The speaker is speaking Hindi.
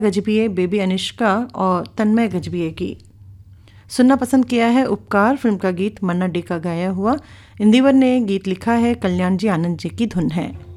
गजबिये, बेबी अनिष्का और तन्मय गजबिये की। सुनना पसंद किया है उपकार फिल्म का गीत मन्ना डे का गाया हुआ। इंदिवर ने गीत लिखा है, कल्याण जी आनंद जी की धुन है।